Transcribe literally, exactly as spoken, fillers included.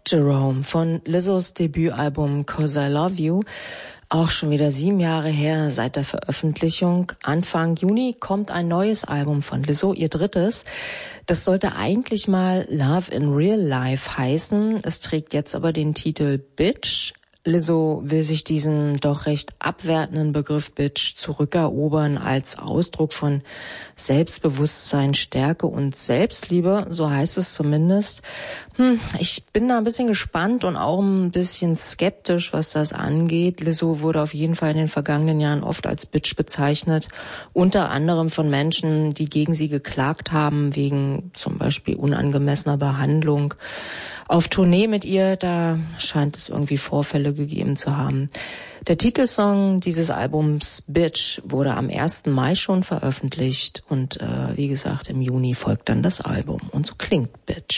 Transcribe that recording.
Jerome von Lizzos Debütalbum "Cause I Love You". Auch schon wieder sieben Jahre her seit der Veröffentlichung. Anfang Juni kommt ein neues Album von Lizzo, ihr drittes. Das sollte eigentlich mal Love in Real Life heißen. Es trägt jetzt aber den Titel Bitch. Lizzo will sich diesen doch recht abwertenden Begriff Bitch zurückerobern als Ausdruck von Selbstbewusstsein, Stärke und Selbstliebe, so heißt es zumindest. Hm, ich bin da ein bisschen gespannt und auch ein bisschen skeptisch, was das angeht. Lizzo wurde auf jeden Fall in den vergangenen Jahren oft als Bitch bezeichnet, unter anderem von Menschen, die gegen sie geklagt haben, wegen zum Beispiel unangemessener Behandlung. Auf Tournee mit ihr, da scheint es irgendwie Vorfälle gegeben zu haben. Der Titelsong dieses Albums Bitch wurde am ersten Mai schon veröffentlicht und äh, wie gesagt, im Juni folgt dann das Album. Und so klingt Bitch.